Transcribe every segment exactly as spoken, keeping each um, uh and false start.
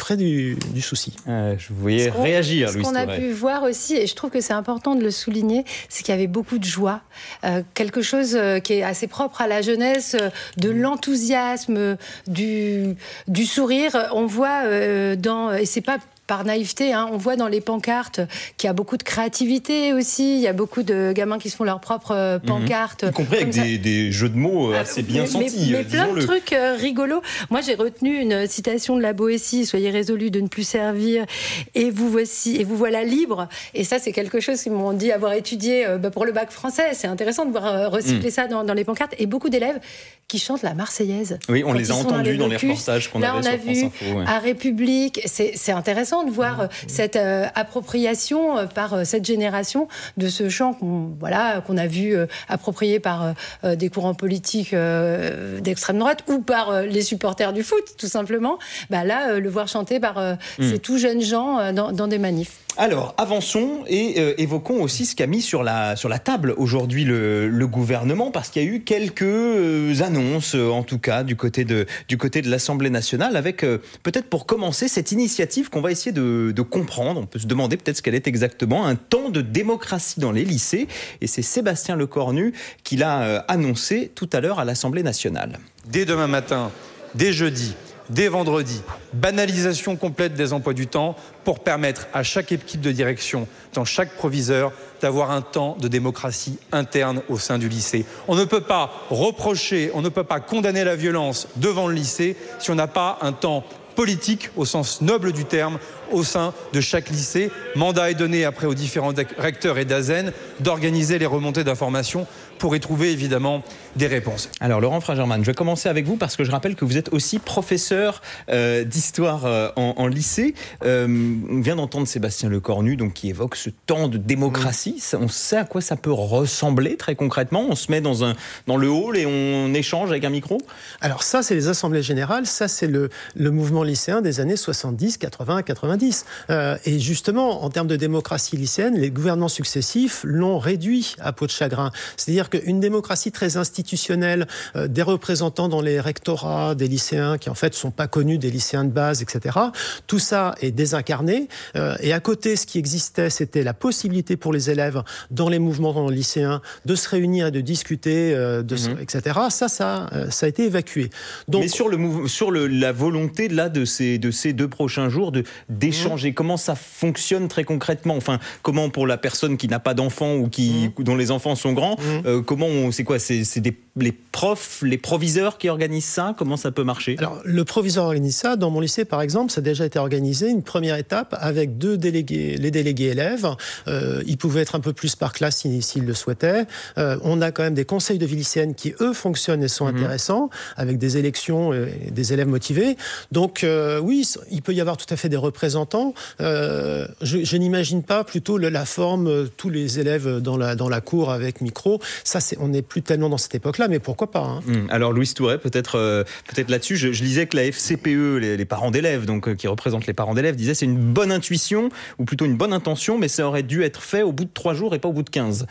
près du, du souci. Euh, je vous voyais réagir, Louise Ce qu'on a pu voir aussi, et je trouve que c'est important de le souligner, c'est qu'il y avait beaucoup de joie. Euh, quelque chose qui est assez propre à la jeunesse, de l'enthousiasme, du, du sourire. On voit euh, dans... Et c'est pas... par naïveté, hein. On voit dans les pancartes qu'il y a beaucoup de créativité aussi. Il y a beaucoup de gamins qui se font leurs propres pancartes. Mmh. Y compris avec des, des jeux de mots assez bien mais, sentis. Mais, mais plein de trucs euh, rigolos. Moi, j'ai retenu une citation de la Boétie, « Soyez résolus de ne plus servir et vous voici et vous voilà libre ». Et ça, c'est quelque chose qu'ils m'ont dit avoir étudié euh, bah, pour le bac français. C'est intéressant de voir euh, recycler mmh. ça dans, dans les pancartes. Et beaucoup d'élèves qui chantent la Marseillaise. Oui, on les a entendus dans les, dans les reportages qu'on Là, avait on a sur France vu Info. Ouais. à République. C'est, c'est intéressant de voir mmh. cette euh, appropriation euh, par euh, cette génération de ce chant qu'on, voilà, qu'on a vu euh, approprié par euh, des courants politiques euh, d'extrême droite ou par euh, les supporters du foot, tout simplement. Bah là, euh, le voir chanter par euh, mmh. ces tout jeunes gens euh, dans, dans des manifs. Alors, avançons et euh, évoquons aussi ce qu'a mis sur la, sur la table aujourd'hui le, le gouvernement, parce qu'il y a eu quelques euh, annonces, euh, en tout cas, du côté de, du côté de l'Assemblée nationale, avec euh, peut-être pour commencer cette initiative qu'on va essayer de, de comprendre. On peut se demander peut-être ce qu'elle est exactement, un temps de démocratie dans les lycées. Et c'est Sébastien Lecornu qui l'a euh, annoncé tout à l'heure à l'Assemblée nationale. Dès demain matin, dès jeudi, dès vendredi, banalisation complète des emplois du temps pour permettre à chaque équipe de direction, dans chaque proviseur, d'avoir un temps de démocratie interne au sein du lycée. On ne peut pas reprocher, on ne peut pas condamner la violence devant le lycée si on n'a pas un temps politique au sens noble du terme au sein de chaque lycée. Mandat est donné après aux différents recteurs et d'A S E N d'organiser les remontées d'informations pour y trouver évidemment des réponses. Alors Laurent Fragerman, je vais commencer avec vous parce que je rappelle que vous êtes aussi professeur euh, d'histoire euh, en, en lycée. Euh, on vient d'entendre Sébastien Lecornu donc, qui évoque ce temps de démocratie. Mmh. On sait à quoi ça peut ressembler très concrètement. On se met dans, un, dans le hall et on échange avec un micro. Alors ça, c'est les assemblées générales. Ça, c'est le, le mouvement lycéen des années soixante-dix, quatre-vingts, quatre-vingt-dix. Euh, et justement, en termes de démocratie lycéenne, les gouvernements successifs l'ont réduit à peau de chagrin. C'est-à-dire qu'une démocratie très institutionnelle, euh, des représentants dans les rectorats, des lycéens qui en fait sont pas connus, des lycéens de base, et cetera. Tout ça est désincarné. Euh, et à côté, ce qui existait, c'était la possibilité pour les élèves dans les mouvements lycéens de se réunir et de discuter, euh, de, mmh. et cetera. Ça, ça, euh, ça a été évacué. Donc, mais sur, le mouv- sur le, la volonté là, de, ces, de ces deux prochains jours de, d'échanger, mmh. comment ça fonctionne très concrètement ? Enfin, comment pour la personne qui n'a pas d'enfants ou qui, mmh. dont les enfants sont grands, mmh. euh, comment on, c'est quoi, c'est, c'est des, les profs, les proviseurs qui organisent ça ? Comment ça peut marcher ? Alors, le proviseur organise ça. Dans mon lycée, par exemple, ça a déjà été organisé, une première étape avec deux délégués, les délégués élèves. Euh, ils pouvaient être un peu plus par classe s'ils, s'ils le souhaitaient. Euh, on a quand même des conseils de vie lycéenne qui, eux, fonctionnent et sont mmh. intéressants, avec des élections et des élèves motivés. Donc, euh, oui, il peut y avoir tout à fait des représentants. Euh, je, je n'imagine pas plutôt le, la forme, euh, tous les élèves dans la, dans la cour avec micro. Ça, c'est, on n'est plus tellement dans cette époque-là, mais pourquoi pas hein. mmh. Alors, Louise Touret, peut-être, euh, peut-être là-dessus, je, je lisais que la F C P E, les, les parents d'élèves, donc, euh, qui représentent les parents d'élèves, disaient c'est une bonne intuition, ou plutôt une bonne intention, mais ça aurait dû être fait au bout de trois jours et pas au bout de quinze.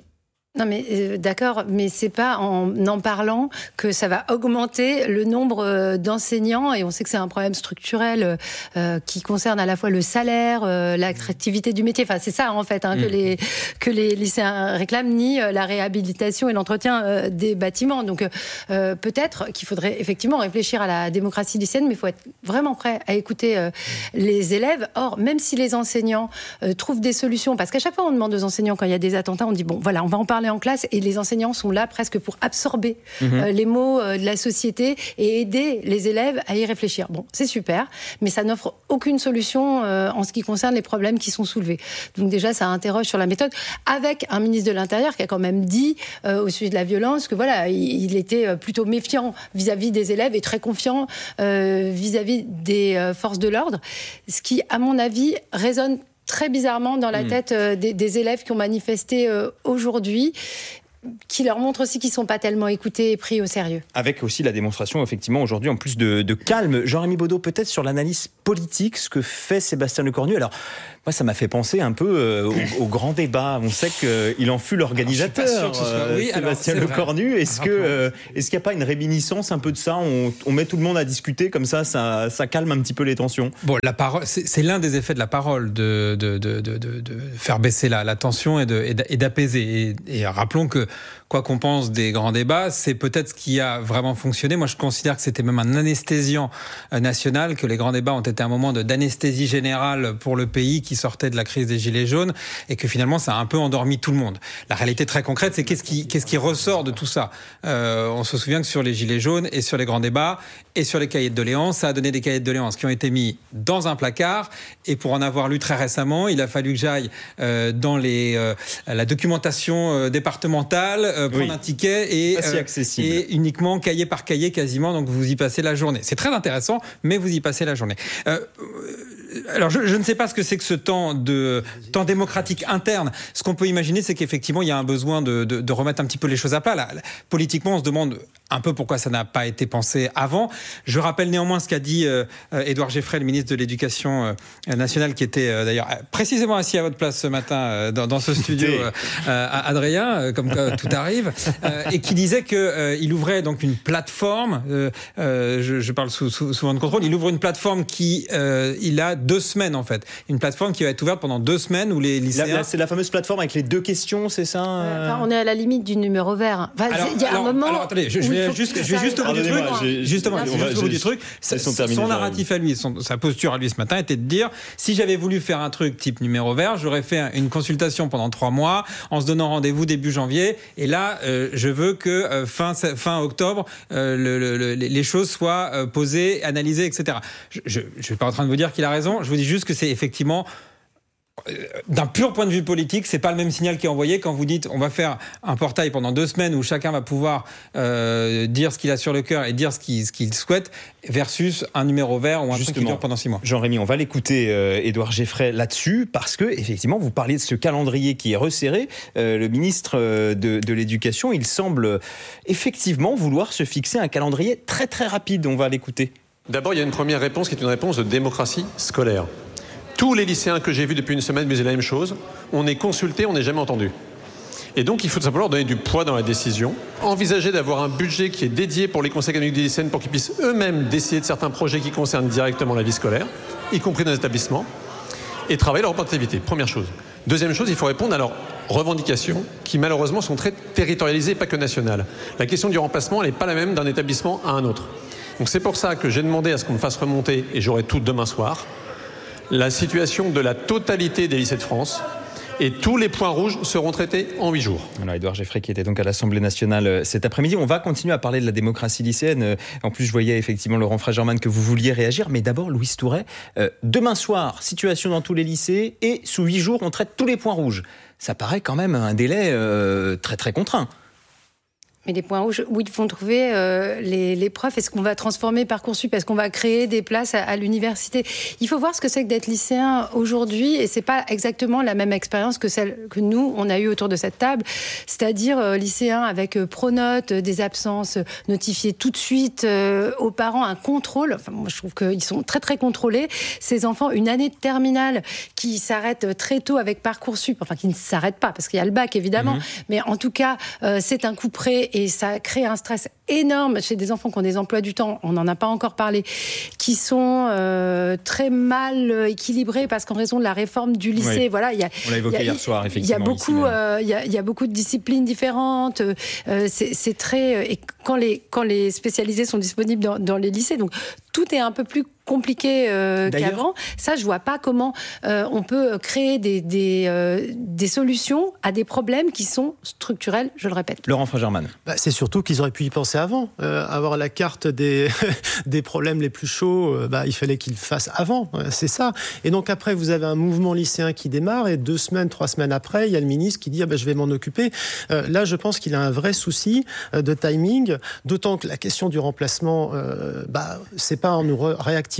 Non mais euh, d'accord, mais c'est pas en en parlant que ça va augmenter le nombre euh, d'enseignants, et on sait que c'est un problème structurel euh, qui concerne à la fois le salaire, euh, l'attractivité du métier. Enfin c'est ça en fait hein, mmh. que les que les lycéens réclament, ni euh, la réhabilitation et l'entretien euh, des bâtiments. Donc euh, peut-être qu'il faudrait effectivement réfléchir à la démocratie lycéenne, mais il faut être vraiment prêt à écouter euh, les élèves. Or même si les enseignants euh, trouvent des solutions, parce qu'à chaque fois on demande aux enseignants quand il y a des attentats, on dit bon voilà on va en parler en classe, et les enseignants sont là presque pour absorber mmh. euh, les mots euh, de la société et aider les élèves à y réfléchir. Bon, c'est super, mais ça n'offre aucune solution euh, en ce qui concerne les problèmes qui sont soulevés. Donc déjà, ça interroge sur la méthode, avec un ministre de l'Intérieur qui a quand même dit euh, au sujet de la violence que voilà, il, il était plutôt méfiant vis-à-vis des élèves et très confiant euh, vis-à-vis des euh, forces de l'ordre, ce qui, à mon avis, résonne très bizarrement dans la mmh. tête euh, des, des élèves qui ont manifesté euh, aujourd'hui. qui leur montre aussi qu'ils ne sont pas tellement écoutés et pris au sérieux. Avec aussi la démonstration, effectivement, aujourd'hui, en plus de, de calme. Jean-Rémy Baudot, peut-être sur l'analyse politique, ce que fait Sébastien Lecornu. Alors, moi, ça m'a fait penser un peu euh, au, au grand débat. On sait qu'il en fut l'organisateur, alors, soit... euh, oui, Sébastien alors, Lecornu. Est-ce qu'il euh, est n'y a pas une réminiscence un peu de ça, on, on met tout le monde à discuter, comme ça, ça, ça calme un petit peu les tensions. Bon, la parole, c'est, c'est l'un des effets de la parole, de, de, de, de, de, de faire baisser la, la tension et, de, et d'apaiser. Et, et rappelons que, quoi qu'on pense des grands débats, c'est peut-être ce qui a vraiment fonctionné. Moi, je considère que c'était même un anesthésiant national, que les grands débats ont été un moment de, d'anesthésie générale pour le pays qui sortait de la crise des Gilets jaunes et que finalement, ça a un peu endormi tout le monde. La réalité très concrète, c'est qu'est-ce qui, qu'est-ce qui ressort de tout ça. Euh, on se souvient que sur les Gilets jaunes et sur les grands débats et sur les cahiers de doléances, ça a donné des cahiers de doléances qui ont été mis dans un placard. Et pour en avoir lu très récemment, il a fallu que j'aille euh, dans les, euh, la documentation euh, départementale, euh, prendre oui. un ticket et, euh, et uniquement cahier par cahier quasiment. Donc vous y passez la journée. C'est très intéressant, mais vous y passez la journée. Euh, Alors, je, je ne sais pas ce que c'est que ce temps de temps démocratique interne. Ce qu'on peut imaginer, c'est qu'effectivement, il y a un besoin de, de, de remettre un petit peu les choses à plat. Là, là, politiquement, on se demande un peu pourquoi ça n'a pas été pensé avant. Je rappelle néanmoins ce qu'a dit euh, Édouard Geoffrey, le ministre de l'Éducation euh, nationale, qui était euh, d'ailleurs précisément assis à votre place ce matin euh, dans, dans ce studio, euh, euh, Adrien, euh, comme quoi tout arrive, euh, et qui disait qu'il euh, ouvrait donc une plateforme. Euh, euh, je, je parle sous, sous, souvent de contrôle. Il ouvre une plateforme qui, euh, il a deux semaines en fait, une plateforme qui va être ouverte pendant deux semaines où les lycéens. Là, là, c'est la fameuse plateforme avec les deux questions, c'est ça euh... enfin, on est à la limite du numéro vert. Enfin, alors, il y a alors, un moment. Alors attendez, je, je vais juste, je vais juste au bout du truc. Justement, je vais juste au bout du truc. Son narratif à lui, son, sa posture à lui ce matin était de dire si j'avais voulu faire un truc type numéro vert, j'aurais fait une consultation pendant trois mois en se donnant rendez-vous début janvier. Et là, euh, je veux que euh, fin fin octobre, euh, le, le, les choses soient euh, posées, analysées, et cetera. Je ne suis pas en train de vous dire qu'il a raison. Je vous dis juste que c'est effectivement, d'un pur point de vue politique, c'est pas le même signal qui est envoyé quand vous dites on va faire un portail pendant deux semaines où chacun va pouvoir euh, dire ce qu'il a sur le cœur et dire ce qu'il, ce qu'il souhaite versus un numéro vert ou un Justement, truc qui dure pendant six mois. Jean-Rémy, on va l'écouter euh, Édouard Geoffrey là-dessus parce que effectivement vous parliez de ce calendrier qui est resserré. Euh, le ministre de, de l'Éducation, il semble effectivement vouloir se fixer un calendrier très très rapide. On va l'écouter. D'abord, il y a une première réponse qui est une réponse de démocratie scolaire. Tous les lycéens que j'ai vus depuis une semaine me disaient la même chose. On est consulté, on n'est jamais entendu. Et donc, il faut tout simplement donner du poids dans la décision, envisager d'avoir un budget qui est dédié pour les conseils académiques des lycéennes pour qu'ils puissent eux-mêmes décider de certains projets qui concernent directement la vie scolaire, y compris dans les établissements, et travailler leur représentativité. Première chose. Deuxième chose, il faut répondre à leurs revendications qui malheureusement sont très territorialisées, pas que nationales. La question du remplacement, elle n'est pas la même d'un établissement à un autre. Donc c'est pour ça que j'ai demandé à ce qu'on me fasse remonter, et j'aurai tout demain soir, la situation de la totalité des lycées de France. Et tous les points rouges seront traités en huit jours. Alors, Édouard Geoffrey qui était donc à l'Assemblée nationale cet après-midi. On va continuer à parler de la démocratie lycéenne. En plus, je voyais effectivement Laurent Fragerman que vous vouliez réagir. Mais d'abord, Louise Touret, euh, demain soir, situation dans tous les lycées. Et sous huit jours, on traite tous les points rouges. Ça paraît quand même un délai euh, très très contraint. Mais les points rouges, où ils vont trouver euh, les, les profs? Est-ce qu'on va transformer Parcoursup? Est-ce qu'on va créer des places à, à l'université? Il faut voir ce que c'est que d'être lycéen aujourd'hui, et c'est pas exactement la même expérience que celle que nous, on a eue autour de cette table, c'est-à-dire euh, lycéens avec euh, pronote, euh, des absences euh, notifiées tout de suite euh, aux parents, un contrôle. Enfin, moi, je trouve qu'ils sont très, très contrôlés. Ces enfants, une année de terminale qui s'arrête très tôt avec Parcoursup, enfin, qui ne s'arrête pas, parce qu'il y a le bac, évidemment, mmh. mais en tout cas, euh, c'est un coup près. Et ça crée un stress énorme chez des enfants qui ont des emplois du temps, on n'en a pas encore parlé, qui sont euh, très mal équilibrés parce qu'en raison de la réforme du lycée, oui. voilà, il y a, on l'a évoqué y a, hier soir, effectivement. Il y a beaucoup, euh, il y a, il y a beaucoup de disciplines différentes. Euh, c'est, c'est très et quand les quand les spécialisés sont disponibles dans, dans les lycées, donc tout est un peu plus compliqué euh, qu'avant. Ça, je vois pas comment euh, on peut créer des des, euh, des solutions à des problèmes qui sont structurels. Je le répète. Laurent Fragerman. Bah, c'est surtout qu'ils auraient pu y penser avant. Euh, avoir la carte des des problèmes les plus chauds, euh, bah, il fallait qu'ils le fassent avant. Euh, c'est ça. Et donc après, vous avez un mouvement lycéen qui démarre, et deux semaines, trois semaines après, il y a le ministre qui dit ah, bah, je vais m'en occuper. Euh, là, je pense qu'il a un vrai souci euh, de timing. D'autant que la question du remplacement, euh, bah, c'est pas en nous réactivant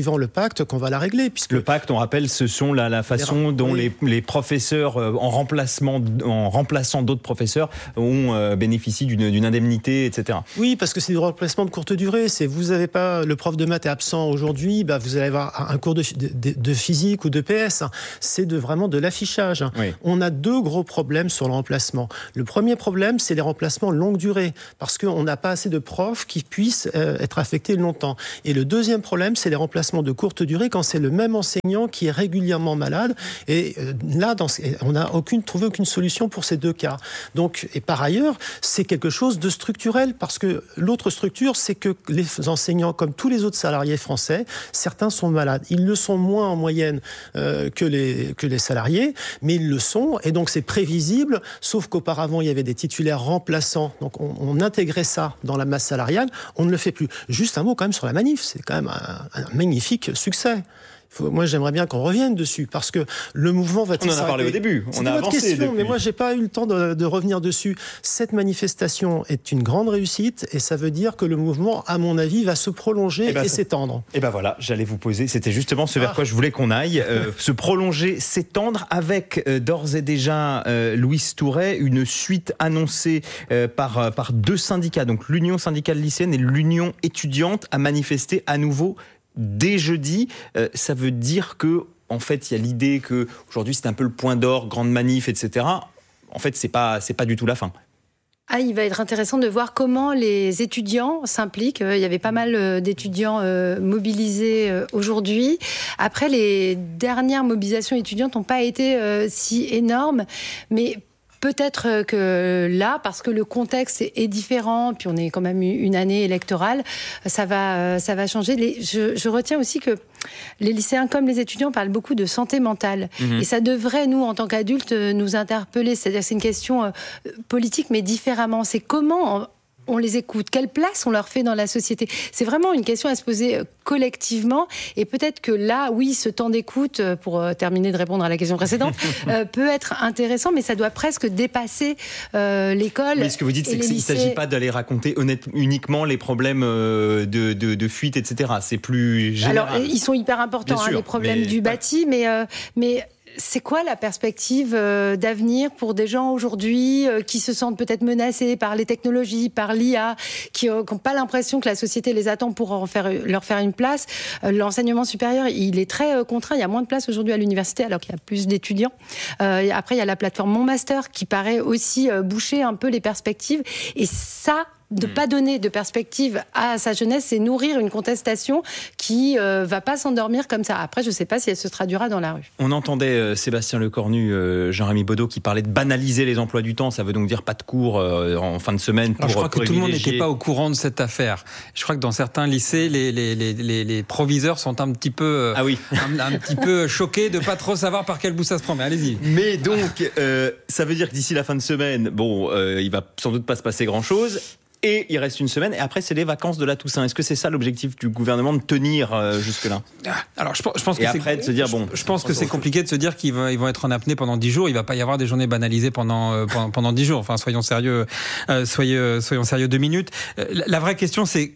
activant le pacte qu'on va la régler. Puisque le pacte, on rappelle, ce sont la, la façon les, dont oui. les, les professeurs, euh, en, remplacement, en remplaçant d'autres professeurs, ont euh, bénéficié d'une, d'une indemnité, et cetera. Oui, parce que c'est du remplacement de courte durée. C'est, vous n'avez pas, le prof de maths est absent aujourd'hui, bah, vous allez avoir un cours de, de, de physique ou de P S. C'est de, vraiment de l'affichage. Oui. On a deux gros problèmes sur le remplacement. Le premier problème, c'est les remplacements longue durée, parce qu'on n'a pas assez de profs qui puissent euh, être affectés longtemps. Et le deuxième problème, c'est les remplacements de courte durée quand c'est le même enseignant qui est régulièrement malade. Et euh, là, dans, on n'a aucune, trouvé aucune solution pour ces deux cas. Donc, et par ailleurs, c'est quelque chose de structurel, parce que l'autre structure, c'est que les enseignants, comme tous les autres salariés français, certains sont malades. Ils le sont moins en moyenne euh, que, les, que les salariés, mais ils le sont, et donc c'est prévisible, sauf qu'auparavant, il y avait des titulaires remplaçants, donc on, on intégrait ça dans la masse salariale, on ne le fait plus. Juste un mot quand même sur la manif, c'est quand même un, un magnifique succès. Moi, j'aimerais bien qu'on revienne dessus, parce que le mouvement va... On en a parlé au début, on a avancé question, depuis. Mais moi, j'ai pas eu le temps de, de revenir dessus. Cette manifestation est une grande réussite, et ça veut dire que le mouvement, à mon avis, va se prolonger et, ben, et ça... s'étendre. Et ben voilà, j'allais vous poser, c'était justement ce vers ah. quoi je voulais qu'on aille, euh, se prolonger, s'étendre, avec euh, d'ores et déjà, euh, Louise Touret, une suite annoncée euh, par, par deux syndicats, donc l'Union syndicale lycéenne et l'Union étudiante, à manifester à nouveau dès jeudi. Euh, ça veut dire que, en fait, il y a l'idée que aujourd'hui c'est un peu le point d'orgue, grande manif, et cetera. En fait, c'est pas, c'est pas du tout la fin. Ah, il va être intéressant de voir comment les étudiants s'impliquent. Il y avait pas mal d'étudiants mobilisés aujourd'hui. Après, les dernières mobilisations étudiantes n'ont pas été si énormes, mais peut-être que là, parce que le contexte est différent, puis on est quand même une année électorale, ça va, ça va changer. Les, je, je retiens aussi que les lycéens comme les étudiants parlent beaucoup de santé mentale. Mmh. Et ça devrait, nous, en tant qu'adultes, nous interpeller. C'est-à-dire que c'est une question politique, mais différemment. C'est comment on les écoute, quelle place on leur fait dans la société. C'est vraiment une question à se poser collectivement, et peut-être que là, oui, ce temps d'écoute, pour terminer de répondre à la question précédente, euh, peut être intéressant, mais ça doit presque dépasser euh, l'école. Mais ce que vous dites, c'est qu'il ne s'agit pas d'aller raconter honnête, uniquement les problèmes de, de, de fuite, et cetera. C'est plus général. Alors, ils sont hyper importants, hein, les problèmes mais... du bâti, mais... Euh, mais c'est quoi la perspective euh, d'avenir pour des gens aujourd'hui euh, qui se sentent peut-être menacés par les technologies, par l'I A, qui n'ont euh, pas l'impression que la société les attend pour en faire, leur faire une place. Euh, l'enseignement supérieur, il est très euh, contraint. Il y a moins de place aujourd'hui à l'université alors qu'il y a plus d'étudiants. Euh, après, il y a la plateforme Mon Master qui paraît aussi euh, boucher un peu les perspectives. Et ça... de ne pas donner de perspective à sa jeunesse, c'est nourrir une contestation qui ne euh, va pas s'endormir comme ça. Après, je ne sais pas si elle se traduira dans la rue. On entendait euh, Sébastien Lecornu, euh, Jean-Rémy Baudot, qui parlait de banaliser les emplois du temps. Ça veut donc dire pas de cours euh, en fin de semaine. Pour, Alors, je crois pour que tout le monde n'était pas au courant de cette affaire. Je crois que dans certains lycées, les, les, les, les, les proviseurs sont un petit peu, euh, ah oui. un, un petit peu choqués de ne pas trop savoir par quel bout ça se prend. Mais allez-y. Mais donc, euh, ça veut dire que d'ici la fin de semaine, bon, euh, il va sans doute pas se passer grand-chose. Et il reste une semaine, et après c'est les vacances de la Toussaint. Est-ce que c'est ça l'objectif du gouvernement, de tenir euh, jusque-là ? Alors je pense, je pense que et c'est... après de se dire bon. Je, je pense que c'est compliqué de se dire qu'ils vont, ils vont être en apnée pendant dix jours. Il va pas y avoir des journées banalisées pendant euh, pendant, pendant dix jours. Enfin, soyons sérieux, euh, soyez, soyons sérieux deux minutes. Euh, la, la vraie question c'est,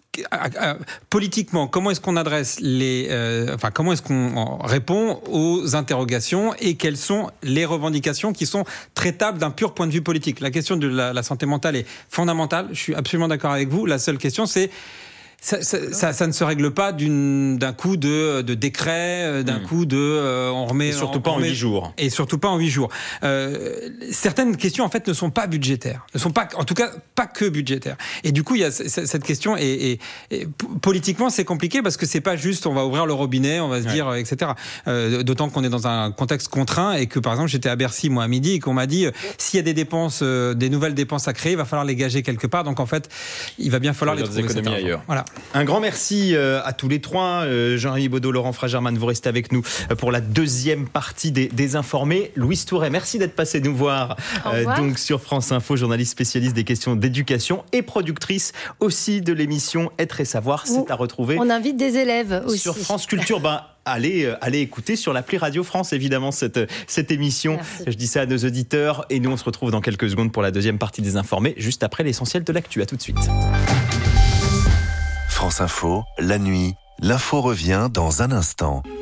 politiquement, comment est-ce qu'on adresse les, euh, enfin, comment est-ce qu'on répond aux interrogations, et quelles sont les revendications qui sont traitables d'un pur point de vue politique ? La question de la, la santé mentale est fondamentale. Je suis absolument d'accord avec vous. La seule question, c'est Ça, ça, ça, ça ne se règle pas d'une, d'un coup de, de décret, d'un mmh. coup de euh, on remet. Et surtout on, pas on en remet, huit jours. Et surtout pas en huit jours. Euh, certaines questions en fait ne sont pas budgétaires, ne sont pas, en tout cas pas que budgétaires. Et du coup il y a cette question, et, et, et politiquement c'est compliqué parce que c'est pas juste on va ouvrir le robinet, on va se ouais. dire, et cetera. Euh, d'autant qu'on est dans un contexte contraint, et que par exemple j'étais à Bercy moi à midi et qu'on m'a dit euh, s'il y a des dépenses, euh, des nouvelles dépenses à créer, il va falloir les gager quelque part. Donc en fait il va bien falloir les trouver. Des économies ailleurs. Voilà. Un grand merci à tous les trois. Jean-Rémy Baudot, Laurent Fragerman, vous restez avec nous pour la deuxième partie des, des Informés. Louise Touret, merci d'être passée nous voir euh, donc sur France Info, journaliste spécialiste des questions d'éducation et productrice aussi de l'émission Être et Savoir. C'est à retrouver. On invite des élèves aussi. Sur France Culture. Ben, Allez, allez écouter sur l'appli Radio France, évidemment, cette, cette émission. Merci. Je dis ça à nos auditeurs. Et nous, on se retrouve dans quelques secondes pour la deuxième partie des Informés, juste après l'essentiel de l'actu. À tout de suite. France Info, la nuit, L'info revient dans un instant.